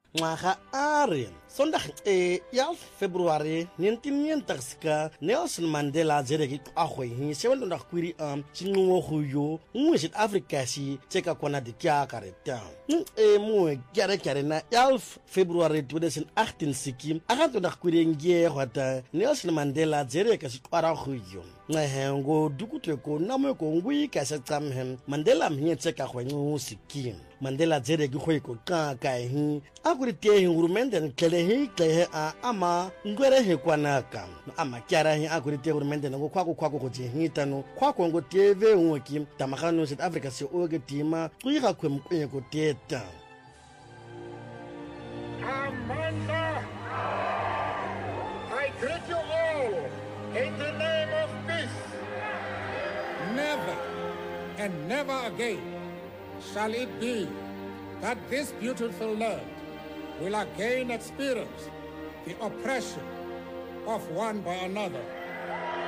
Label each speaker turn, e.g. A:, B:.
A: Ngaga are Sondag 11 February 1990 Nelson Mandela zereki ahwe hi 7 kwiri chinwo huyo South Africa si cheka kwana de kya kareta mu kyare na 11 February 2018 siki akatonda kwiri ngie hwata Nelson Mandela zereka si kwara huyo ngahengo dukuteko nameko ngwi kasa tsamhem Mandela mhiye cheka hwenyu siki Mandela zereki hweko ka hi akurite hi urumende nkele hi klehe ama ngwere he kwanaka ama kyara hi akurite urumende ngo kwako koje hitano kwako ngo teve unwoki tamakano South Africa se oge tima kuyiga kwemkwenye ko teta
B: Amanda, I greet you all in the name of peace. Never and never again shall it be that this beautiful land will again experience the oppression of one by another.